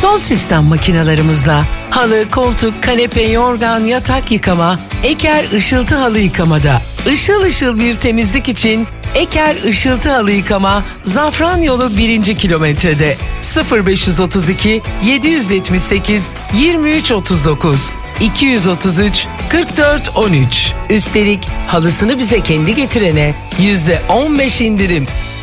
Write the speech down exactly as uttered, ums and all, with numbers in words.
Son sistem makinalarımızla halı, koltuk, kanepe, yorgan, yatak yıkama, Eker ışıltı halı yıkamada. Işıl ışıl bir temizlik için Eker ışıltı halı yıkama Zafran Yolu birinci kilometrede sıfır beş otuz iki yedi yetmiş sekiz yirmi üç otuz dokuz iki otuz üç kırk dört on üç. Üstelik halısını bize kendi getirene yüzde on beş indirim.